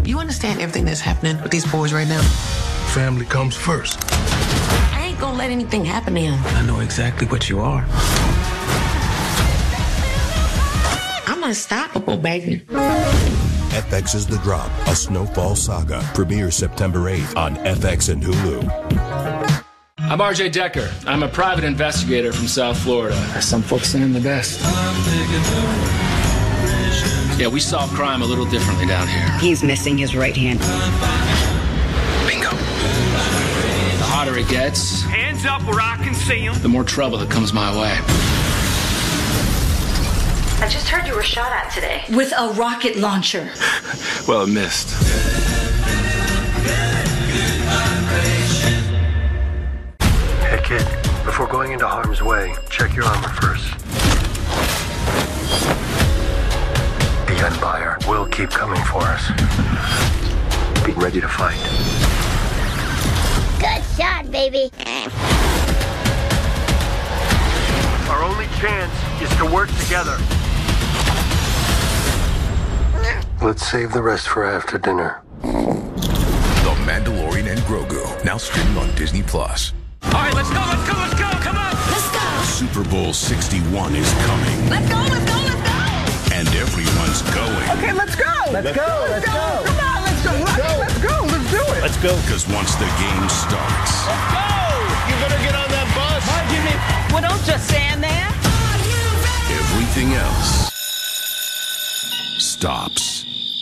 You understand everything that's happening with these boys right now? Family comes first. I ain't gonna let anything happen to him. I know exactly what you are. I'm unstoppable, baby. FX's The Drop, a Snowfall saga, premieres September 8th on FX and Hulu. I'm RJ Decker. I'm a private investigator from South Florida. Some folks saying the best. Yeah, we solve crime a little differently down here. He's missing his right hand. Bingo. The hotter it gets, hands up where I can see him, the more trouble that comes my way. I just heard you were shot at today. With a rocket launcher. Well, it missed. Hey, kid, before going into harm's way, check your armor first. The Empire will keep coming for us. Be ready to fight. Good shot, baby. Our only chance is to work together. Let's save the rest for after dinner. The Mandalorian and Grogu, now streaming on Disney+. All right, let's go, come on! Let's go! Super Bowl 61 is coming. Let's go! And everyone's going. Okay, let's go! Let's go! Come on, let's go! Let's do it! Let's go. Because once the game starts... Let's go! You better get on that bus! Hi, Jimmy! Well, don't just stand there. everything else stops.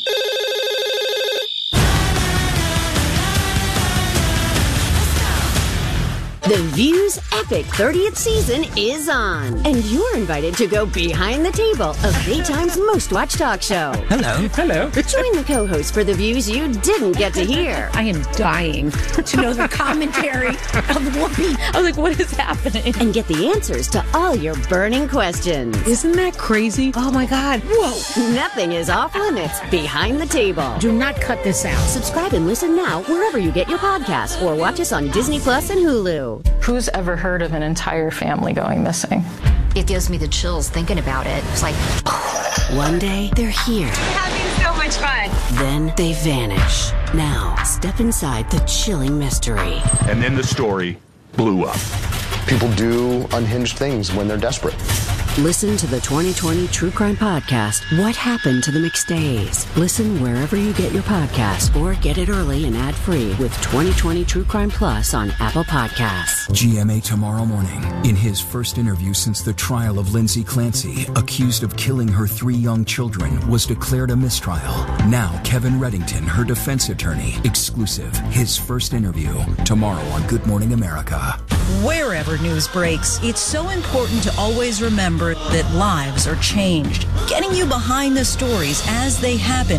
The View's epic 30th season is on, and you're invited to go behind the table of daytime's most watched talk show. Hello. Join the co-hosts for the views you didn't get to hear. I am dying to know the commentary of Whoopi. I was like, what is happening? And get the answers to all your burning questions. Isn't that crazy? Oh my God. Whoa. Nothing is off limits behind the table. Do not cut this out. Subscribe and listen now wherever you get your podcasts, or watch us on Disney Plus and Hulu. Who's ever heard of an entire family going missing? It gives me the chills thinking about it. It's like... One day, they're here. We're having so much fun. Then they vanish. Now, step inside the chilling mystery. And then the story blew up. People do unhinged things when they're desperate. Listen to the 2020 True Crime Podcast, What Happened to the McStays. Listen wherever you get your podcasts, or get it early and ad-free with 2020 True Crime Plus on Apple Podcasts. GMA tomorrow morning. In his first interview since the trial of Lindsay Clancy, accused of killing her 3 young children, was declared a mistrial. Now Kevin Reddington, her defense attorney, exclusive. His first interview tomorrow on Good Morning America. Wherever news breaks, it's so important to always remember that lives are changed. Getting you behind the stories as they happen.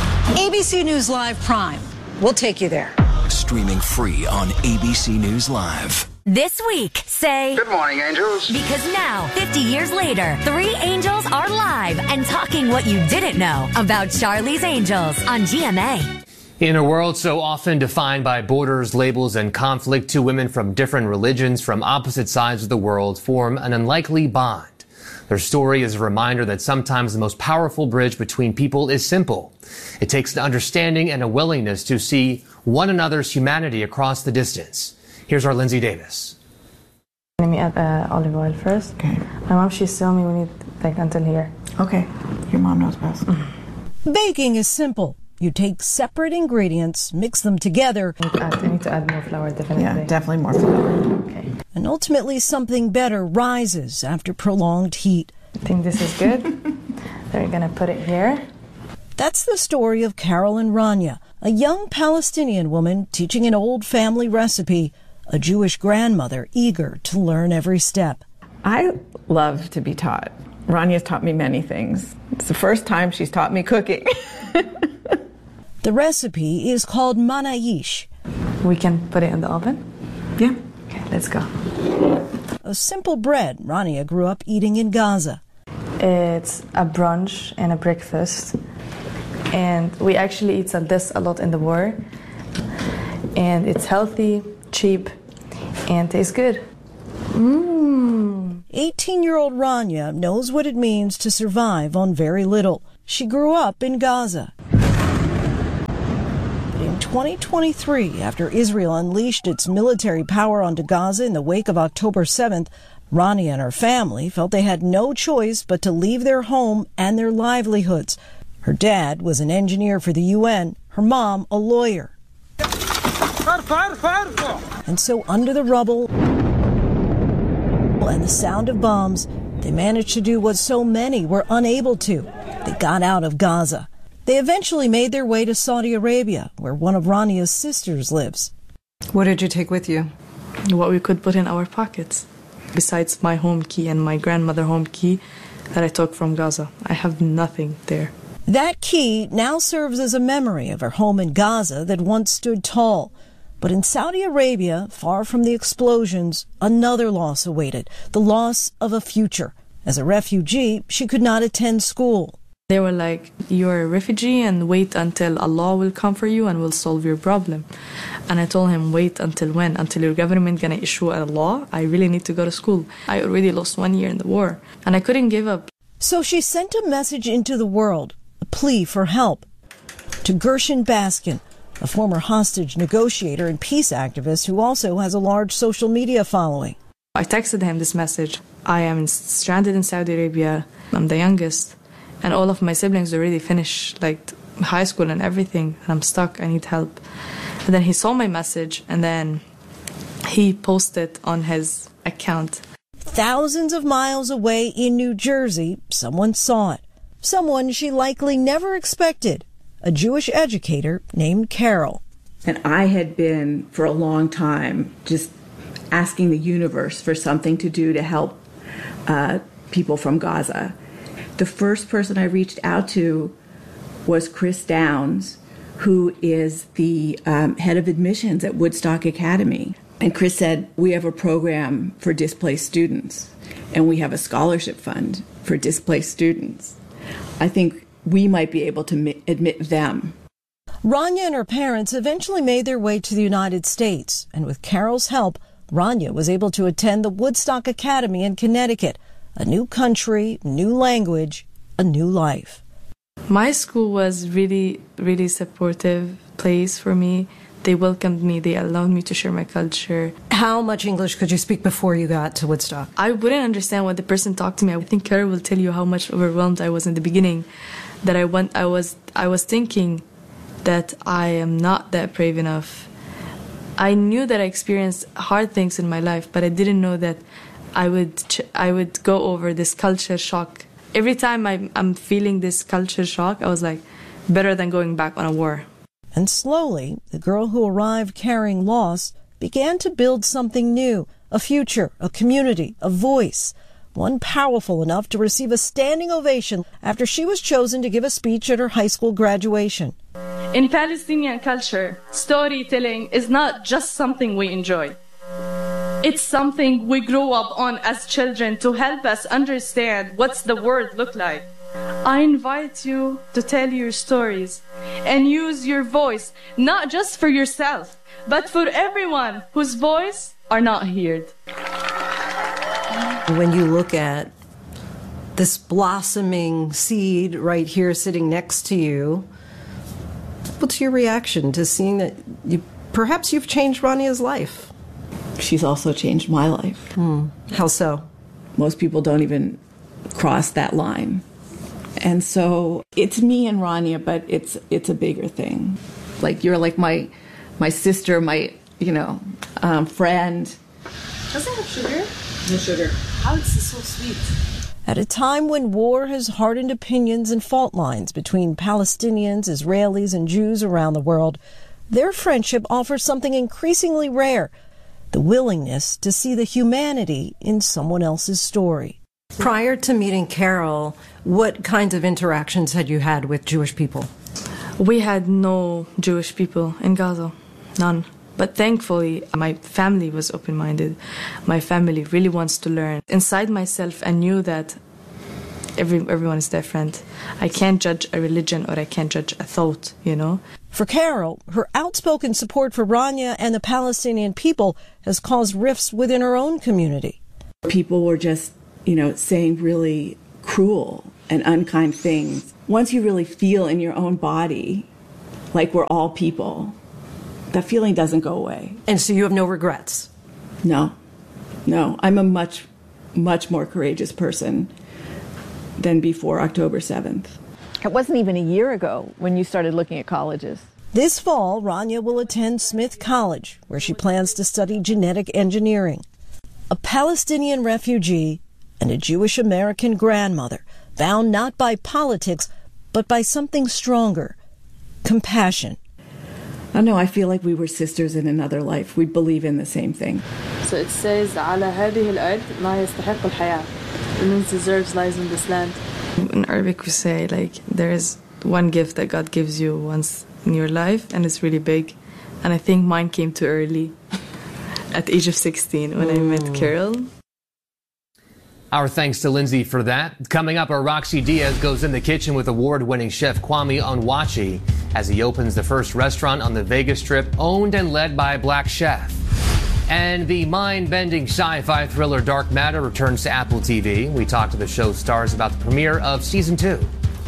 ABC News Live Prime. We'll take you there. Streaming free on ABC News Live. This week, say... Good morning, angels. Because now, 50 years later, 3 angels are live and talking what you didn't know about Charlie's Angels on GMA. In a world so often defined by borders, labels, and conflict, 2 women from different religions from opposite sides of the world form an unlikely bond. Their story is a reminder that sometimes the most powerful bridge between people is simple. It takes an understanding and a willingness to see one another's humanity across the distance. Here's our Lindsay Davis. Let me add olive oil first. Okay. My mom, she's telling me we need like until here. Okay. Your mom knows best. Baking is simple. You take separate ingredients, mix them together. I need to add more flour, definitely. Yeah, definitely more flour. Okay. And ultimately something better rises after prolonged heat. I think this is good. Then we're gonna put it here. That's the story of Carolyn Rania, a young Palestinian woman teaching an old family recipe, a Jewish grandmother eager to learn every step. I love to be taught. Rania's taught me many things. It's the first time she's taught me cooking. The recipe is called manayish. We can put it in the oven? Yeah. Okay, let's go. A simple bread Rania grew up eating in Gaza. It's a brunch and a breakfast. And we actually eat this a lot in the war. And it's healthy, cheap, and tastes good. 18-year-old Rania knows what it means to survive on very little. She grew up in Gaza. 2023, after Israel unleashed its military power onto Gaza in the wake of October 7th, Rania and her family felt they had no choice but to leave their home and their livelihoods. Her dad was an engineer for the UN, her mom a lawyer. And so under the rubble and the sound of bombs, they managed to do what so many were unable to. They got out of Gaza. They eventually made their way to Saudi Arabia, where one of Rania's sisters lives. What did you take with you? What we could put in our pockets. Besides my home key and my grandmother's home key that I took from Gaza. I have nothing there. That key now serves as a memory of her home in Gaza that once stood tall. But in Saudi Arabia, far from the explosions, another loss awaited, the loss of a future. As a refugee, she could not attend school. They were like, you're a refugee and wait until Allah will come for you and will solve your problem. And I told him, wait until when? Until your government gonna issue a law? I really need to go to school. I already lost 1 year in the war and I couldn't give up. So she sent a message into the world, a plea for help, to Gershon Baskin, a former hostage negotiator and peace activist who also has a large social media following. I texted him this message. I am stranded in Saudi Arabia. I'm the youngest. And all of my siblings already finished like high school and everything. And I'm stuck. I need help. And then he saw my message and then he posted on his account. Thousands of miles away in New Jersey, someone saw it. Someone she likely never expected. A Jewish educator named Carol. And I had been, for a long time, just asking the universe for something to do to help people from Gaza. The first person I reached out to was Chris Downs, who is the head of admissions at Woodstock Academy. And Chris said, we have a program for displaced students, and we have a scholarship fund for displaced students. I think we might be able to admit them. Rania and her parents eventually made their way to the United States, and with Carol's help, Rania was able to attend the Woodstock Academy in Connecticut. A new country, new language, a new life. My school was really, really supportive place for me. They welcomed me. They allowed me to share my culture. How much English could you speak before you got to Woodstock? I wouldn't understand when the person talked to me. I think Carol will tell you how much overwhelmed I was in the beginning. That I was thinking that I am not that brave enough. I knew that I experienced hard things in my life, but I didn't know that I would go over this culture shock. Every time I'm feeling this culture shock, I was like, better than going back on a war. And slowly, the girl who arrived carrying loss began to build something new, a future, a community, a voice, one powerful enough to receive a standing ovation after she was chosen to give a speech at her high school graduation. In Palestinian culture, storytelling is not just something we enjoy. It's something we grew up on as children to help us understand what's the world look like. I invite you to tell your stories and use your voice, not just for yourself, but for everyone whose voice are not heard. When you look at this blossoming seed right here sitting next to you, what's your reaction to seeing that perhaps you've changed Rania's life? She's also changed my life. How so? Most people don't even cross that line. And so it's me and Rania, but it's a bigger thing. Like you're like my sister, my friend. Does it have sugar? No sugar. How is this so sweet? At a time when war has hardened opinions and fault lines between Palestinians, Israelis, and Jews around the world, their friendship offers something increasingly rare: the willingness to see the humanity in someone else's story. Prior to meeting Carol, what kinds of interactions had you had with Jewish people? We had no Jewish people in Gaza, none. But thankfully, my family was open-minded. My family really wants to learn. Inside myself, I knew that everyone is different. I can't judge a religion or I can't judge a thought, For Carol, her outspoken support for Rania and the Palestinian people has caused rifts within her own community. People were just, saying really cruel and unkind things. Once you really feel in your own body like we're all people, that feeling doesn't go away. And so you have no regrets? No. I'm a much, much more courageous person than before October 7th. It wasn't even a year ago when you started looking at colleges. This fall, Rania will attend Smith College, where she plans to study genetic engineering. A Palestinian refugee and a Jewish American grandmother, bound not by politics, but by something stronger, compassion. I know, I feel like we were sisters in another life. We believe in the same thing. So it says, على هذه الأرض ما يستحق الحياة. It means deserves lies in this land. In Arabic we say, like, there is one gift that God gives you once in your life, and it's really big. And I think mine came too early, at the age of 16, when I met Carol. Our thanks to Lindsay for that. Coming up, our Roxy Diaz goes in the kitchen with award-winning chef Kwame Onwuachi as he opens the first restaurant on the Vegas Strip owned and led by a black chef. And the mind-bending sci-fi thriller Dark Matter returns to Apple TV. We talk to the show's stars about the premiere of Season 2.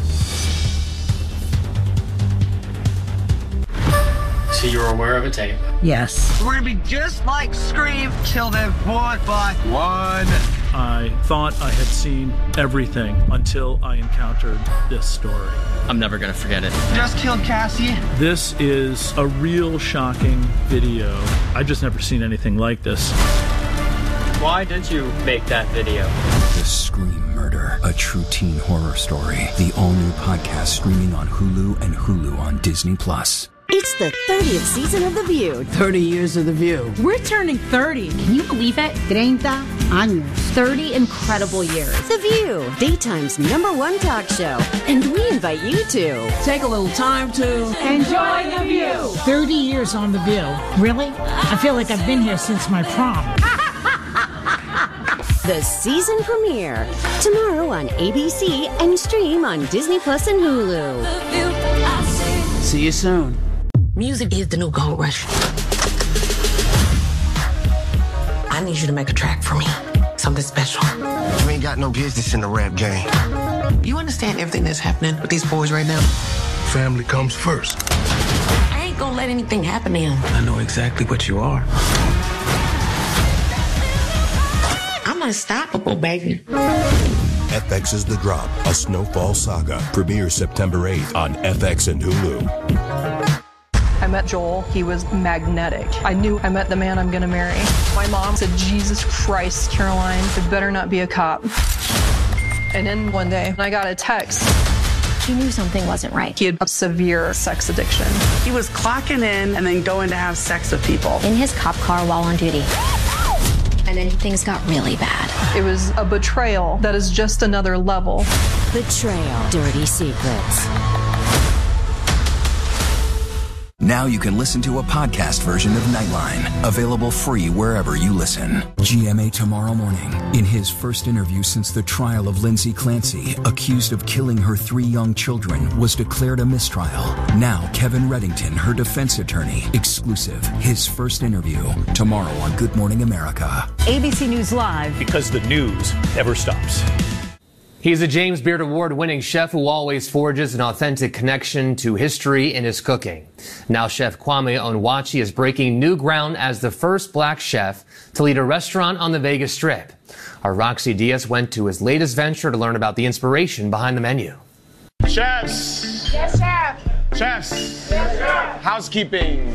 So you're aware of a tape? Yes. We're gonna be just like Scream, kill them one by one. I thought I had seen everything until I encountered this story. I'm never gonna forget it. Just killed Cassie. This is a real shocking video. I've just never seen anything like this. Why did you make that video? The Scream Murder, a true teen horror story. The all-new podcast streaming on Hulu and Hulu on Disney+. It's the 30th season of The View. 30 years of The View. We're turning 30. Can you believe it? 30 años. 30 incredible years. The View, daytime's #1 talk show. And we invite you to take a little time to enjoy The View. 30 years on The View. Really? I feel like I've been here since my prom. The season premiere, tomorrow on ABC and stream on Disney Plus and Hulu. See you soon. Music is the new gold rush. I need you to make a track for me. Something special. You ain't got no business in the rap game. You understand everything that's happening with these boys right now? Family comes first. I ain't gonna let anything happen to him. I know exactly what you are. I'm unstoppable, baby. FX's The Drop, a Snowfall saga, premieres September 8th on FX and Hulu. I met Joel. He was magnetic. I knew I met the man I'm going to marry. My mom said, Jesus Christ, Caroline, it better not be a cop. And then one day, I got a text. He knew something wasn't right. He had a severe sex addiction. He was clocking in and then going to have sex with people. In his cop car while on duty. And then things got really bad. It was a betrayal that is just another level. Betrayal. Dirty Secrets. Now you can listen to a podcast version of Nightline, available free wherever you listen. GMA tomorrow morning. In his first interview since the trial of Lindsay Clancy, accused of killing her 3 young children, was declared a mistrial. Now Kevin Reddington, her defense attorney, exclusive. His first interview tomorrow on Good Morning America. ABC News Live. Because the news never stops. He's a James Beard Award-winning chef who always forges an authentic connection to history in his cooking. Now Chef Kwame Onwuachi is breaking new ground as the first black chef to lead a restaurant on the Vegas Strip. Our Roxy Diaz went to his latest venture to learn about the inspiration behind the menu. Chefs! Yes, chef. Chefs! Yes, chef. Housekeeping!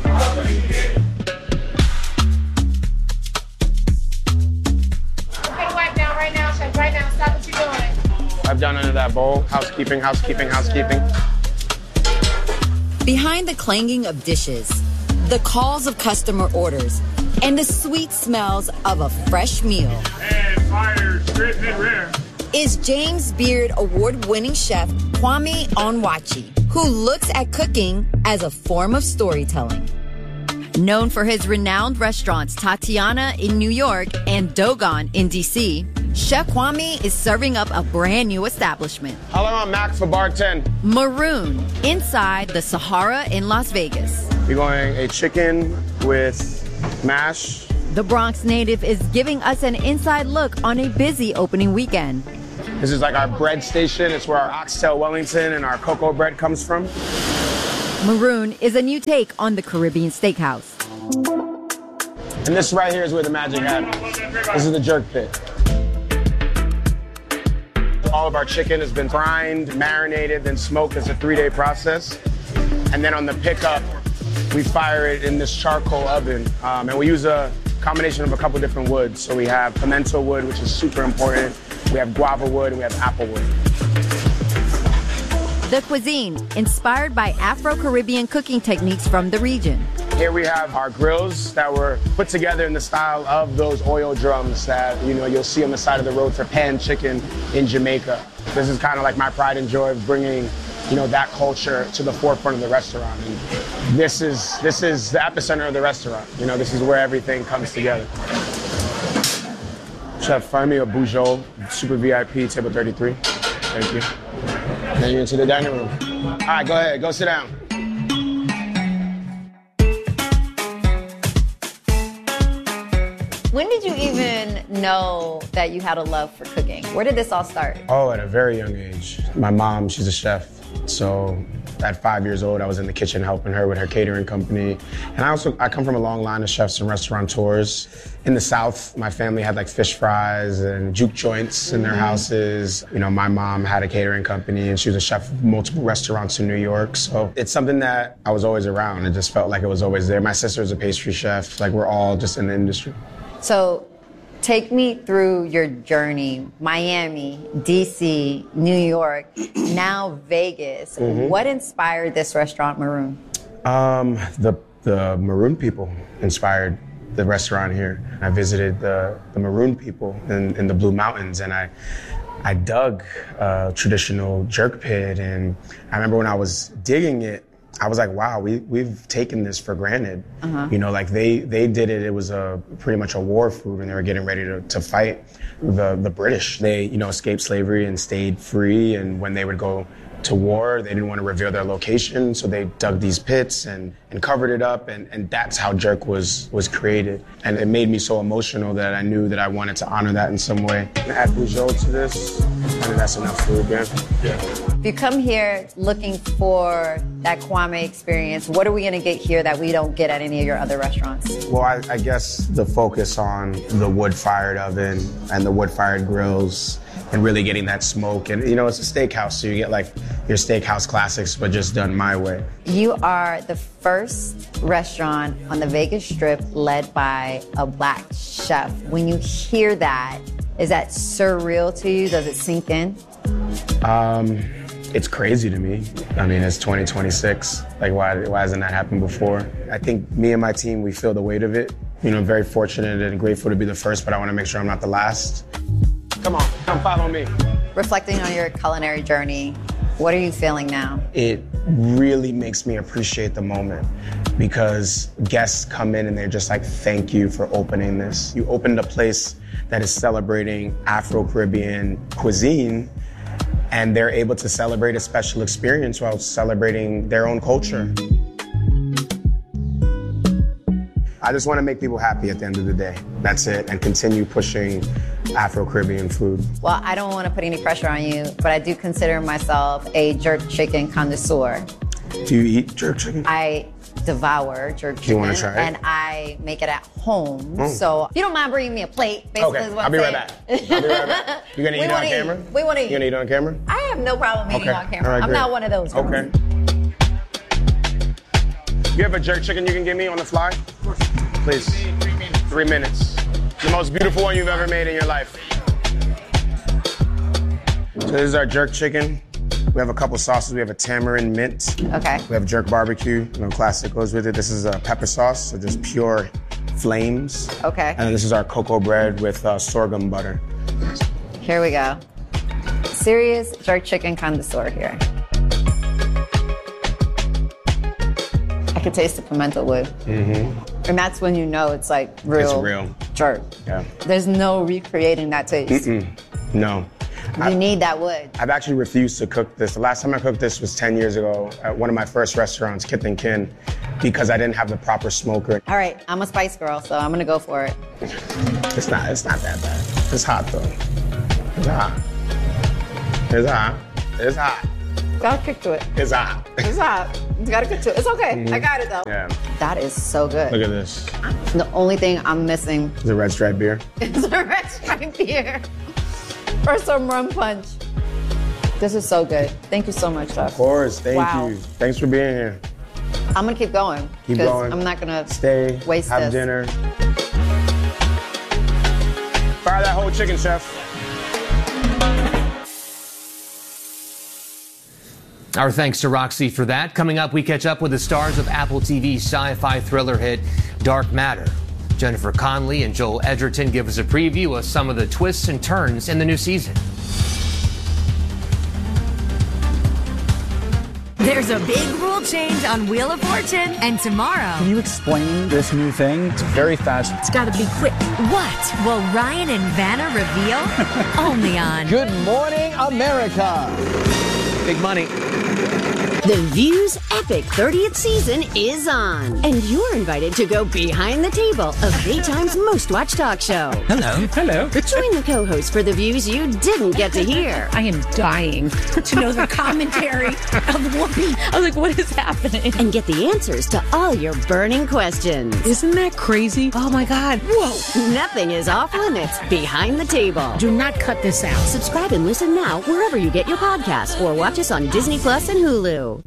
Okay, wipe down right now, chef. Right now. Stop what you're doing. I've done under that bowl. Housekeeping, housekeeping, housekeeping. Behind the clanging of dishes, the calls of customer orders, and the sweet smells of a fresh meal. And fire, straight mid rear. Is James Beard Award-winning chef Kwame Onwuachi, who looks at cooking as a form of storytelling. Known for his renowned restaurants Tatiana in New York and Dogon in D.C., Chef Kwame is serving up a brand new establishment. How long on Mac for bar 10? Maroon, inside the Sahara in Las Vegas. You're going a chicken with mash. The Bronx native is giving us an inside look on a busy opening weekend. This is like our bread station. It's where our oxtail Wellington and our cocoa bread comes from. Maroon is a new take on the Caribbean steakhouse. And this right here is where the magic happens. This is the jerk pit. All of our chicken has been brined, marinated, then smoked. It's a 3-day process. And then on the pickup, we fire it in this charcoal oven. And we use a combination of a couple different woods. So we have pimento wood, which is super important. We have guava wood, and we have apple wood. The cuisine, inspired by Afro-Caribbean cooking techniques from the region. Here we have our grills that were put together in the style of those oil drums that, you'll see on the side of the road for pan chicken in Jamaica. This is kind of like my pride and joy of bringing, that culture to the forefront of the restaurant. And this is the epicenter of the restaurant. This is where everything comes together. Chef, find me a Bujold, Super VIP, table 33. Thank you. Then you're into the dining room. All right, go ahead, go sit down. When did you even know that you had a love for cooking? Where did this all start? Oh, at a very young age. My mom, she's a chef. So at 5 years old, I was in the kitchen helping her with her catering company. And I come from a long line of chefs and restaurateurs. In the South, my family had like fish fries and juke joints in their houses. My mom had a catering company and she was a chef of multiple restaurants in New York. So it's something that I was always around. It just felt like it was always there. My sister's a pastry chef. Like we're all just in the industry. So take me through your journey. Miami, DC, New York, now Vegas. Mm-hmm. What inspired this restaurant, Maroon? The Maroon people inspired the restaurant here. I visited the Maroon people in the Blue Mountains, and I dug a traditional jerk pit. And I remember when I was digging it, I was like, wow, we've taken this for granted. Uh-huh. They did it. It was pretty much a war food, and they were getting ready to fight the British. They, escaped slavery and stayed free. And when they would go to war, they didn't want to reveal their location, so they dug these pits and covered it up, and that's how jerk was created. And it made me so emotional that I knew that I wanted to honor that in some way. Add Bujold to this, and that's enough food, man. Yeah. If you come here looking for that Kwame experience, what are we gonna get here that we don't get at any of your other restaurants? Well, I guess the focus on the wood-fired oven and the wood-fired grills, and really getting that smoke. And, it's a steakhouse, so you get like your steakhouse classics, but just done my way. You are the first restaurant on the Vegas Strip led by a Black chef. When you hear that, is that surreal to you? Does it sink in? It's crazy to me. I mean, it's 2026. Like, why hasn't that happened before? I think me and my team, we feel the weight of it. I'm very fortunate and grateful to be the first, but I want to make sure I'm not the last. Come follow me. Reflecting on your culinary journey, what are you feeling now? It really makes me appreciate the moment because guests come in and they're just like, thank you for opening this. You opened a place that is celebrating Afro-Caribbean cuisine, and they're able to celebrate a special experience while celebrating their own culture. I just want to make people happy at the end of the day. That's it, and continue pushing Afro-Caribbean food. Well, I don't want to put any pressure on you, but I do consider myself a jerk chicken connoisseur. Do you eat jerk chicken? I devour jerk chicken. Do you want to try it? And I make it at home. So if you don't mind bringing me a plate, basically is what I'll be right back. You gonna eat it on camera? We want to eat. You gonna eat it on camera? I have no problem eating on camera. Right, I'm not one of those girls. Okay. You have a jerk chicken you can give me on the fly? Of course. Please. 3 minutes. The most beautiful one you've ever made in your life. So this is our jerk chicken. We have a couple sauces. We have a tamarind mint. Okay. We have jerk barbecue. Classic goes with it. This is a pepper sauce, so just pure flames. Okay. And this is our cocoa bread with sorghum butter. Here we go. Serious jerk chicken connoisseur here. I could taste the pimento wood. Mm-hmm. And that's when you know it's like real. It's real. Jerk. Yeah. There's no recreating that taste. No. You need that wood. I've actually refused to cook this. The last time I cooked this was 10 years ago at one of my first restaurants, Kith and Kin, because I didn't have the proper smoker. All right, I'm a spice girl, so I'm gonna go for it. It's not that bad. It's hot though. It's hot. It's hot. It's hot. Got a kick to it. It's hot. It's hot. You got a kick to it. It's okay. I got it though. Yeah. That is so good. Look at this. The only thing I'm missing is a red stripe beer. It's a red stripe beer. Or some rum punch. This is so good. Thank you so much, Chef. Of course. Thank Wow. you. Thanks for being here. I'm gonna keep going. Keep going. I'm not gonna stay. waste have this. dinner. Fire that whole chicken, Chef. Our thanks to Roxy for that. Coming up, we catch up with the stars of Apple TV's sci-fi thriller hit Dark Matter. Jennifer Connelly and Joel Edgerton give us a preview of some of the twists and turns in the new season. There's a big rule change on Wheel of Fortune, and tomorrow... Can you explain this new thing? It's very fast. It's gotta be quick. What will Ryan and Vanna reveal? Only on... Good Morning America. Big money. The View's epic 30th season is on, and you're invited to go behind the table of daytime's most watched talk show. Hello. Hello. Join the co-host for the views you didn't get to hear. I am dying to know the commentary of Whoopi. I was like, what is happening? And get the answers to all your burning questions. Isn't that crazy? Oh my God. Whoa. Nothing is off limits behind the table. Do not cut this out. Subscribe and listen now wherever you get your podcasts, or watch us on Disney Plus and Hulu.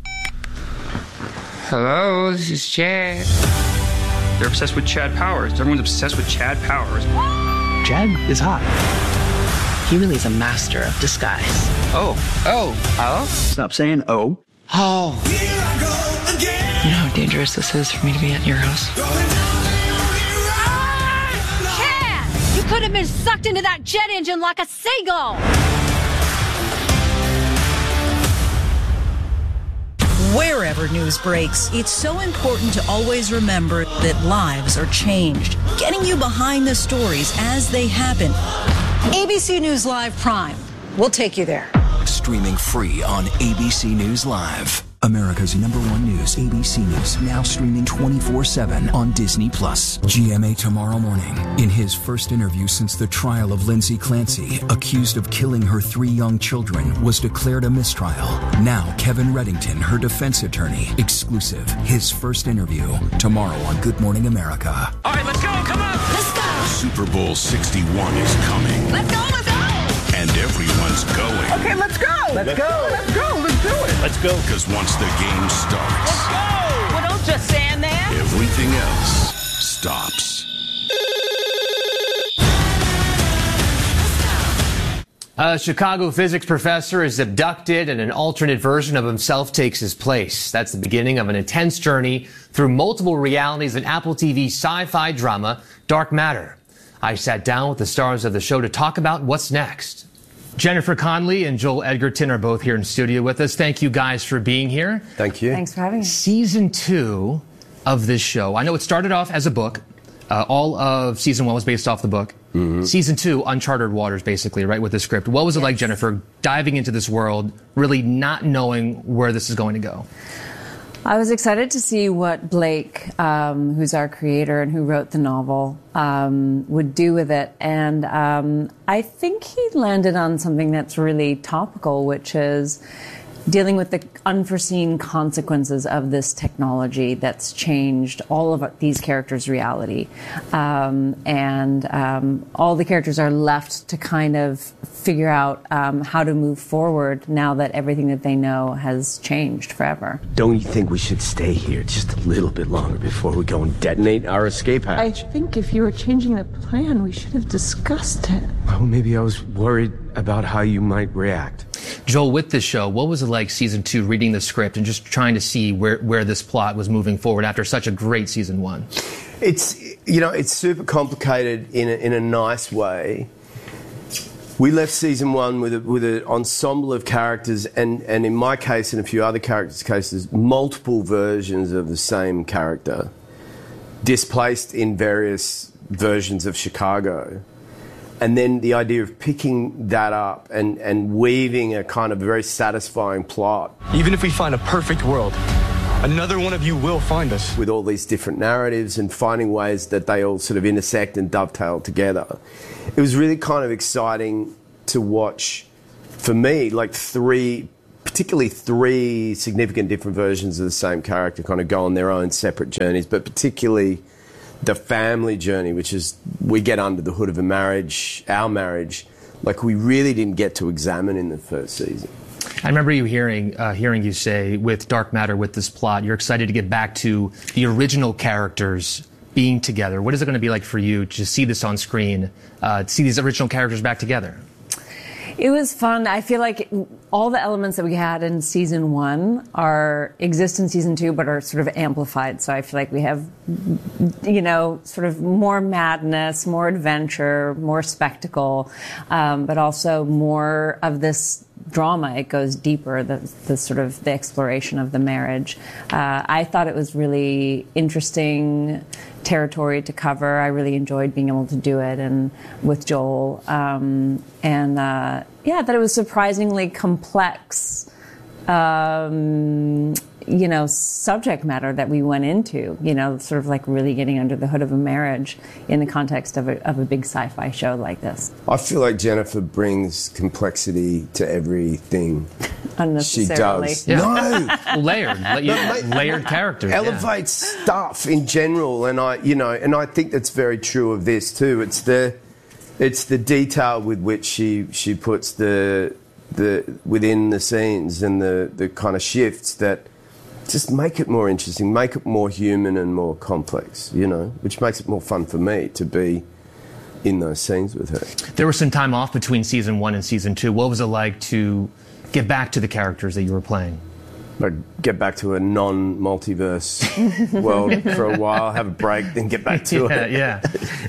Hello, this is Chad. They're obsessed with Chad Powers. Everyone's obsessed with Chad Powers. Chad is hot. He really is a master of disguise. Oh. Stop saying oh. Oh. You know how dangerous this is for me to be at your house? Chad! You could have been sucked into that jet engine like a seagull! Wherever news breaks, it's so important to always remember that lives are changed. Getting you behind the stories as they happen. ABC News Live Prime. We'll take you there. Streaming free on ABC News Live. America's #1 news, ABC News, now streaming 24/7 on Disney+. GMA tomorrow morning. In his first interview since the trial of Lindsay Clancy, accused of killing her 3 young children, was declared a mistrial. Now Kevin Reddington, her defense attorney, exclusive. His first interview tomorrow on Good Morning America. All right, let's go. Come on. Let's go! Super Bowl 61 is coming. Let's go! Let's go! And everyone's going. Okay, let's go. Let's go. Let's go. Let's do it. Let's go. Because once the game starts, Let's go. Well, don't just stand there. everything else stops. A Chicago physics professor is abducted and an alternate version of himself takes his place. That's the beginning of an intense journey through multiple realities in Apple TV's sci-fi drama, Dark Matter. I sat down with the stars of the show to talk about what's next. Jennifer Connelly and Joel Edgerton are both here in studio with us. Thank you guys for being here. Thank you. Thanks for having me. Season 2 of this show. I know it started off as a book. All of season 1 was based off the book. Mm-hmm. Season 2, uncharted waters, basically, right, with the script. What was it like, Jennifer, diving into this world, really not knowing where this is going to go? I was excited to see what Blake, who's our creator and who wrote the novel, would do with it. And I think he landed on something that's really topical, which is dealing with the unforeseen consequences of this technology that's changed all of these characters' reality. And all the characters are left to kind of figure out how to move forward now that everything that they know has changed forever. Don't you think we should stay here just a little bit longer before we go and detonate our escape hatch? I think if you were changing the plan, we should have discussed it. Well, maybe I was worried about how you might react. Joel, with this show, what was it like season 2, reading the script and just trying to see where this plot was moving forward after such a great season 1? It's super complicated in a nice way. We left season 1 with an ensemble of characters, and in my case and a few other characters' cases, multiple versions of the same character, displaced in various versions of Chicago. And then the idea of picking that up and weaving a kind of very satisfying plot. Even if we find a perfect world, another one of you will find us. With all these different narratives and finding ways that they all sort of intersect and dovetail together. It was really kind of exciting to watch, for me, like 3 particularly 3 significant different versions of the same character kind of go on their own separate journeys, but particularly the family journey, which is we get under the hood of a marriage, our marriage, like we really didn't get to examine in the first season. I remember you hearing you say with Dark Matter, with this plot, you're excited to get back to the original characters being together. What is it going to be like for you to see this on screen, to see these original characters back together? It was fun. I feel like all the elements that we had in season 1 exist in season 2, but are sort of amplified. So I feel like we have, sort of more madness, more adventure, more spectacle, but also more of this drama. It goes deeper, the sort of the exploration of the marriage. I thought it was really interesting territory to cover. I really enjoyed being able to do it, and with Joel, I thought it was surprisingly complex, subject matter that we went into, sort of like really getting under the hood of a marriage in the context of a big sci-fi show like this. I feel like Jennifer brings complexity to everything she does. Yeah. No, layered characters. Elevates stuff in general, and I think that's very true of this too. It's the detail with which she puts the within the scenes and the kind of shifts that just make it more interesting, make it more human and more complex, which makes it more fun for me to be in those scenes with her. There was some time off between season 1 and season 2. What was it like to get back to the characters that you were playing? Like get back to a non-multiverse world for a while, have a break, then get back to it. Yeah.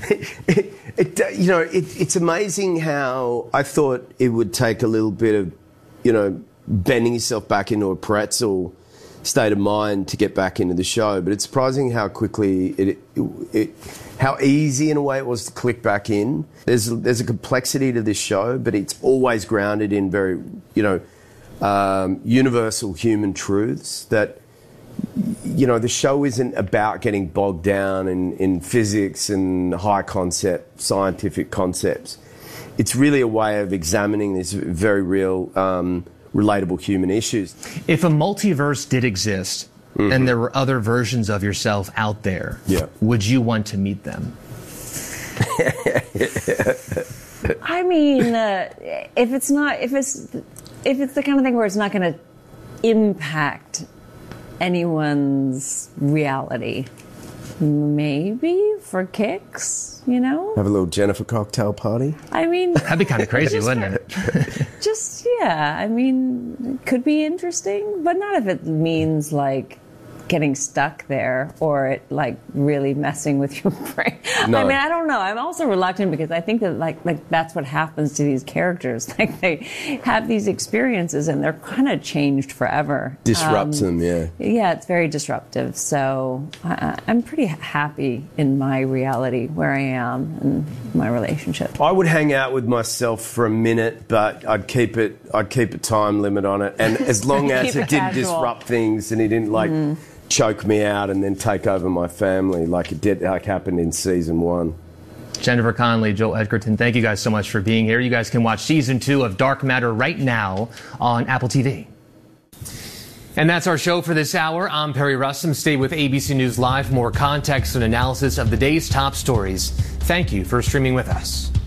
It's amazing how I thought it would take a little bit of, bending yourself back into a pretzel state of mind to get back into the show. But it's surprising how quickly how easy in a way it was to click back in. There's a complexity to this show, but it's always grounded in very, universal human truths that, the show isn't about getting bogged down in physics and high concept scientific concepts. It's really a way of examining these very real, relatable human issues. If a multiverse did exist and there were other versions of yourself out there, would you want to meet them? I mean, if it's the kind of thing where it's not going to impact anyone's reality, maybe for kicks, Have a little Jennifer cocktail party. I mean, that'd be kind of crazy, wouldn't it? It could be interesting, but not if it means like getting stuck there or it like really messing with your brain. No. I mean, I don't know. I'm also reluctant because I think that like that's what happens to these characters. Like they have these experiences and they're kind of changed forever. Disrupts them, yeah. Yeah, it's very disruptive. So I'm pretty happy in my reality where I am and my relationship. I would hang out with myself for a minute, but I'd keep a time limit on it. And as long as it didn't disrupt things and he didn't choke me out and then take over my family like it did, like happened in season 1. Jennifer Connelly, Joel Edgerton, thank you guys so much for being here. You guys can watch season 2 of Dark Matter right now on Apple TV. And that's our show for this hour. I'm Perry Russom. Stay with ABC News Live for more context and analysis of the day's top stories. Thank you for streaming with us.